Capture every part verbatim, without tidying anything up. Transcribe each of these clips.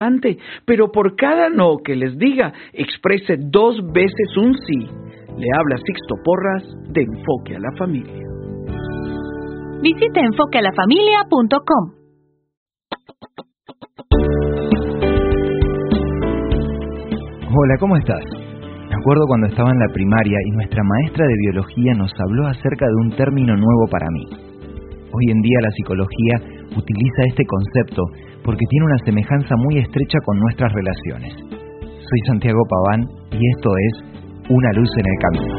pero por cada no que les diga, exprese dos veces un sí. Le habla Sixto Porras de Enfoque a la Familia. Visite enfoque a la familia punto com. Hola, ¿cómo estás? Me acuerdo cuando estaba en la primaria y nuestra maestra de biología nos habló acerca de un término nuevo para mí. Hoy en día la psicología utiliza este concepto porque tiene una semejanza muy estrecha con nuestras relaciones. Soy Santiago Paván y esto es Una luz en el camino.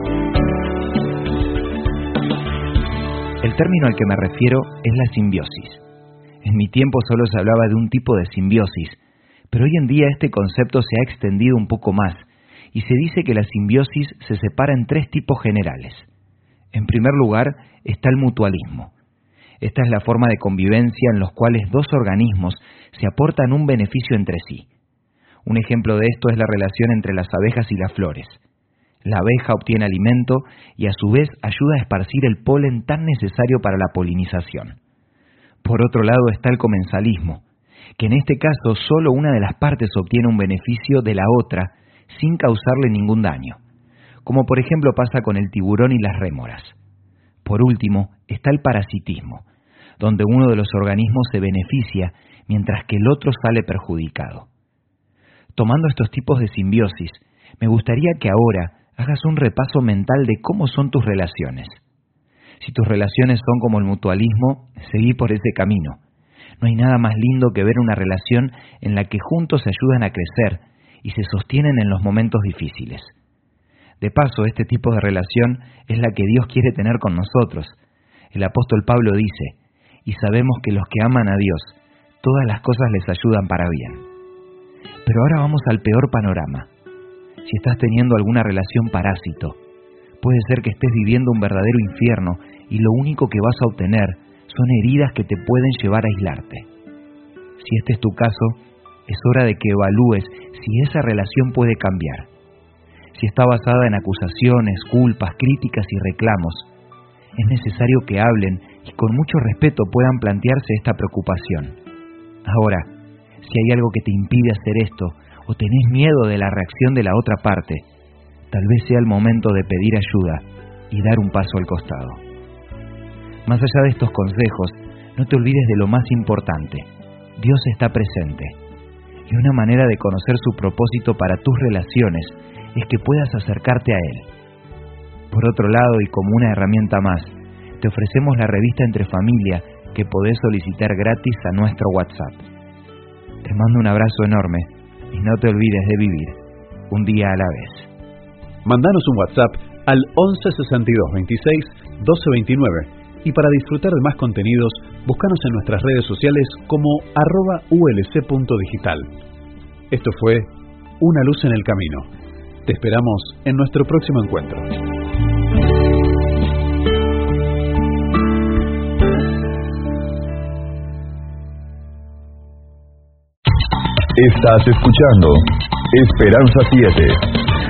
El término al que me refiero es la simbiosis. En mi tiempo solo se hablaba de un tipo de simbiosis, pero hoy en día este concepto se ha extendido un poco más y se dice que la simbiosis se separa en tres tipos generales. En primer lugar está el mutualismo. Esta es la forma de convivencia en los cuales dos organismos se aportan un beneficio entre sí. Un ejemplo de esto es la relación entre las abejas y las flores. La abeja obtiene alimento y a su vez ayuda a esparcir el polen tan necesario para la polinización. Por otro lado está el comensalismo, que en este caso solo una de las partes obtiene un beneficio de la otra sin causarle ningún daño, como por ejemplo pasa con el tiburón y las rémoras. Por último está el parasitismo, donde uno de los organismos se beneficia mientras que el otro sale perjudicado. Tomando estos tipos de simbiosis, me gustaría que ahora hagas un repaso mental de cómo son tus relaciones. Si tus relaciones son como el mutualismo, seguí por ese camino. No hay nada más lindo que ver una relación en la que juntos se ayudan a crecer y se sostienen en los momentos difíciles. De paso, este tipo de relación es la que Dios quiere tener con nosotros. El apóstol Pablo dice, y sabemos que los que aman a Dios, todas las cosas les ayudan para bien. Pero ahora vamos al peor panorama. Si estás teniendo alguna relación parásito, puede ser que estés viviendo un verdadero infierno y lo único que vas a obtener son heridas que te pueden llevar a aislarte. Si este es tu caso, es hora de que evalúes si esa relación puede cambiar. Si está basada en acusaciones, culpas, críticas y reclamos, es necesario que hablen y con mucho respeto puedan plantearse esta preocupación. Ahora, si hay algo que te impide hacer esto o tenés miedo de la reacción de la otra parte, tal vez sea el momento de pedir ayuda y dar un paso al costado. Más allá de estos consejos, no te olvides de lo más importante. Dios está presente. Y una manera de conocer su propósito para tus relaciones es que puedas acercarte a Él. Por otro lado, y como una herramienta más, te ofrecemos la revista Entre Familia que podés solicitar gratis a nuestro WhatsApp. Te mando un abrazo enorme y no te olvides de vivir un día a la vez. Mandanos un WhatsApp al once sesenta y dos veintiséis doce veintinueve y para disfrutar de más contenidos, búscanos en nuestras redes sociales como arroba ulc.digital. Esto fue Una luz en el camino. Te esperamos en nuestro próximo encuentro. Estás escuchando Esperanza siete.